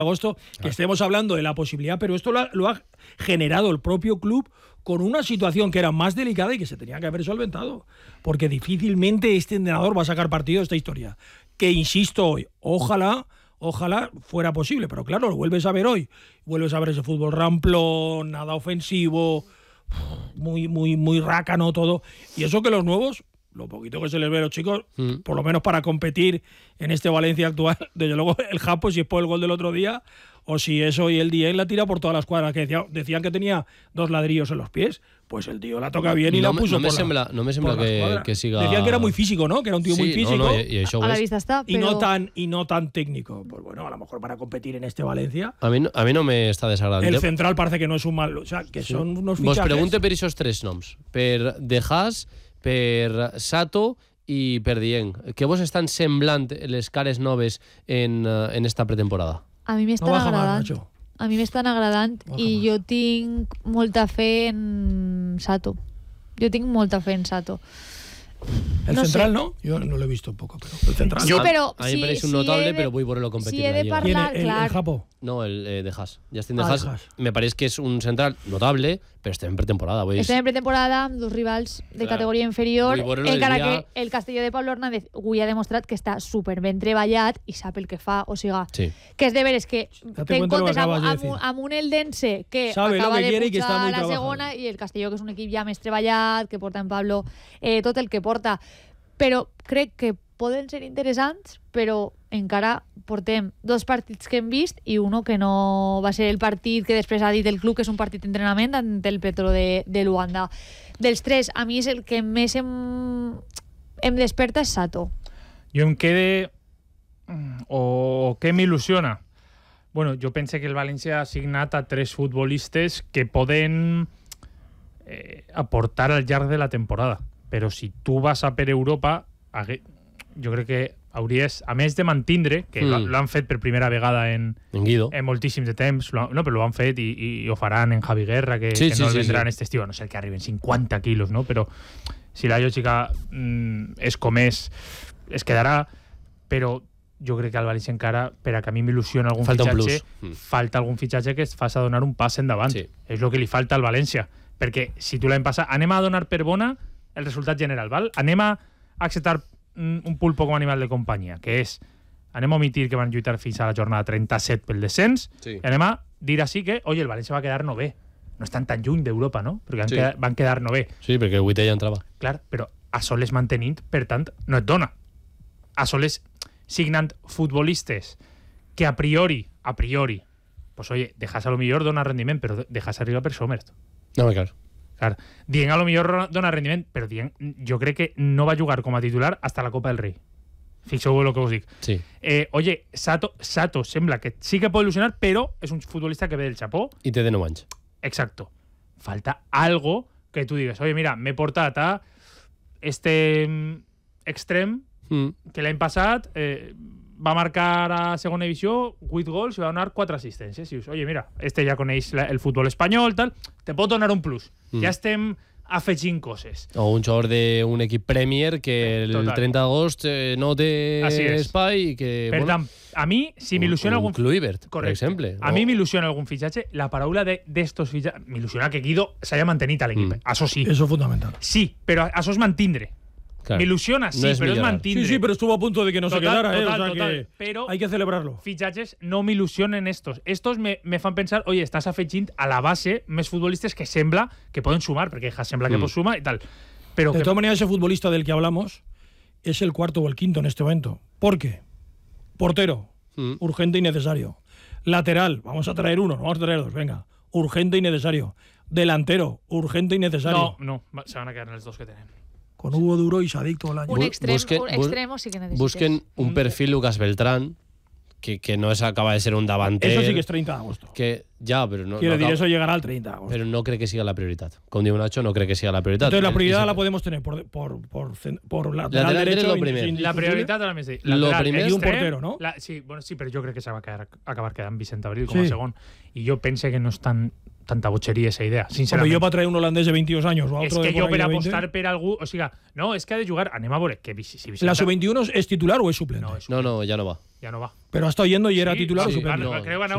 agosto, que estemos hablando de la posibilidad, pero esto lo ha generado el propio club con una situación que era más delicada y que se tenía que haber solventado, porque difícilmente este entrenador va a sacar partido de esta historia, que insisto hoy, ojalá fuera posible, pero claro, lo vuelves a ver hoy, vuelves a ver ese fútbol ramplón, nada ofensivo, muy rácano todo, y eso que los nuevos, lo poquito que se les ve a los chicos, por lo menos para competir en este Valencia actual, desde luego el Japo, si es por el gol del otro día, o si es hoy el Dieng la tira por todas las cuadras, que decían que tenía 2 ladrillos en los pies, pues el tío la toca bien y la puso no me sembla que siga... Decían que era muy físico, ¿no? Que era un tío muy físico. A la vista está, pero... y no tan técnico. Pues bueno, a lo mejor para competir en este Valencia... A mí no me està desagradant. El central parece que no es un mal... O sea, que son unos fichajes... Vos pregunte per esos 3 noms. Per De Haas, per Sato i per Dieng. Què vos estan semblant les cares noves en esta pretemporada? A mi m'estan agradant. A mi m'estan agradant i jo tinc molta fe en Sato. El central, ¿no? Yo no lo he visto un poco, pero el central. Sí, pero a mí me parece un notable, pero voy por el competir. Si he de parlar, ¿El Japo? No, el de Haas. Justin de Haas me parece que es un central notable, però estem en pretemporada. Estem en pretemporada amb 2 rivals de categoria inferior, encara que el Castelló de Pablo Hernández avui ha demostrat que està superben treballat i sap el que fa, o sigui, que és de veres que ten comptes amb un Eldense que acaba de pujar a la segona i el Castelló, que és un equip ja més treballat, que porta en Pablo tot el que porta, però crec que poden ser interessants, però encara portem 2 partits que hem vist i uno que no va ser el partit que després ha dit el club que és un partit d'entrenament ante el Petro de Luanda. Dels 3, a mi és el que més em desperta és Sato. Jo em quede... o què m'il·lusiona? Bueno, jo pense que el València ha assignat a 3 futbolistes que poden aportar al llarg de la temporada. Però si tu vas a per Europa, jo crec que hauries, a més de mantindre, que l'han fet per primera vegada en moltíssims de temps, no, però ho han fet i ho faran en Javi Guerra, que no el vendran este estiu, no sé, que arriben 50 quilos, no? Però si la lògica és com és, es quedarà, però jo crec que al València encara, per a que a mi m'il·lusiona algun fitxatge, falta algun fitxatge que es faci donar un pas endavant. És el que li falta al València, perquè si tu l'any passat anem a donar per bona el resultat general, val? Anem a acceptar un pulpo com a animal de companyia, que és, anem a omitir que van lluitar fins a la jornada 37 pel descens, i anem a dir així que, oye, el València va quedar 9è. No estan tan lluny d'Europa, no? Perquè van quedar 9è. Sí, perquè el 8è ja entrava. Clar, però a soles mantenint, per tant, no et dona. A soles signant futbolistes que a priori, pues oye, dejas a lo millor dona rendiment, però dejas arriba per Sommer. No, clar. Dieng a lo millor dona rendiment, però Dieng jo crec que no va jugar com a titular hasta la Copa del Rei. Fixeu el que us dic. Sí. Oye, Sato sembla que sí que pot il·lusionar, però és un futbolista que ve del Japó. I té de 9 anys. Exacto. Falta algo que tu digues, oye, mira, m'he portat a este extrem que l'any passat va marcar a segona divisió 8 gols i va donar 4 assistències. I dius, oye, mira, este ja coneix el futbol espanyol, tal, te pot donar un plus. Ja estem afegint coses. O un jugador d'un equip Premier que el 30 d'agost no té espai i que... Per tant, a mi, si m'il·lusiona algun... Kluivert, per exemple. A mi m'il·lusiona algun fitxatge, la paraula d'estos fitxatges... M'il·lusiona que Guido s'haya mantenit a l'equip. Això sí. Eso es fundamental. Sí, però això és mantindre. Claro. Me ilusiona, sí, no pero es mantindre. Sí, pero estuvo a punto de que no se quedara. Total. Que pero hay que celebrarlo. Fichajes no me ilusionen estos. Estos me fan pensar, oye, estàs afegint a la base més futbolistes que sembla que poden sumar, perquè sembla que pot sumar i tal. Pero de todas maneras, ese futbolista del que hablamos es el 4º o el 5º en este momento. ¿Por qué? Portero, urgente y necesario. Lateral, vamos a traer uno, no vamos a traer 2, venga. Urgente y necesario. Delantero, urgente y necesario. No, se van a quedar en els 2 que tenen. Con Hugo Duro y Sadik todo el año. Un extremo sí que necesites. Busquen un perfil Lucas Beltrán, que no acaba de ser un davanter. Eso sí que es 30 de agosto. Que ya, pero no... Quiero decir, eso llegará al 30 de agosto. Pero no cree que siga la prioridad. Con Diego Nacho no cree que siga la prioridad. Entonces la prioridad la podemos tener por lateral derecho. La prioridad ahora mismo. Lo primer es un portero, ¿no? Sí, pero yo creo que se va a acabar quedando Vicente Abril como segon. Y yo pensé que no es tanta bochería esa idea, sincerament. Però jo para traer un holandès de 22 años o a otro de por ahí de 20. Es que jo per apostar 20... per algú... O sigui, no, és que ha de jugar... Anem a veure que si Vicente... ¿La sub-21 es titular o es suplente? No, ya no va. Ya no va. Pero ha estado yendo y era titular o suplente. Creo que